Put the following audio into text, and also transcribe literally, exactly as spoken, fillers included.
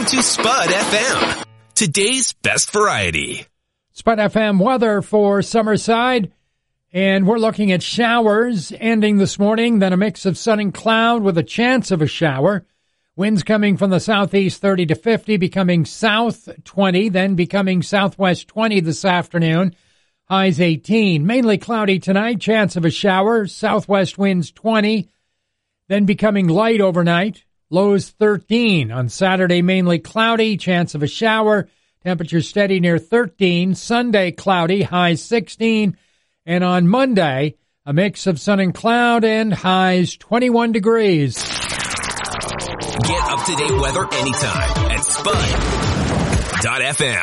To Spud F M, today's best variety. Spud F M weather for Summerside, and we're looking at showers ending this morning, then a mix of sun and cloud with a chance of a shower. Winds coming from the southeast thirty to fifty, becoming south twenty, then becoming southwest twenty this afternoon. Highs eighteen. Mainly cloudy tonight, chance of a shower. Southwest winds twenty, then becoming light overnight. Lows thirteen. On Saturday, mainly cloudy, chance of a shower. Temperature steady near thirteen. Sunday, cloudy, highs sixteen. And on Monday, a mix of sun and cloud and highs twenty-one degrees. Get up-to-date weather anytime at spud dot f m.